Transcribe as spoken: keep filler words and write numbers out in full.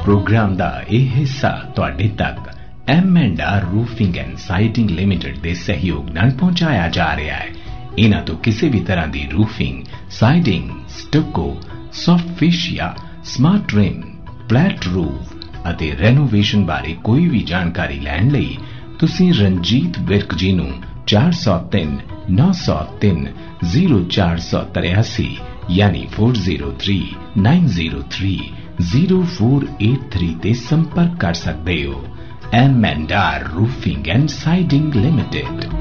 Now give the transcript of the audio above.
Programme का यह हिस्सा तुहाडे तक M and are roofing and sighting limited के सहयोग नाल पहुंचाया जा रहा है। इन्हां तो किसी भी तरह की roofing, siding, stucco, soft fascia, smart trim, flat roof अते रेनोवेशन बारे कोई भी जानकारी लैण लई तुसीं रंजीत विर्क जी नूं चार सौ तीन नौ सौ तीन जीरो चार सौ तिरासी यानी four zero three nine zero three zero four eight three ते संपर्क कर सकते हो। M and are roofing and siding limited.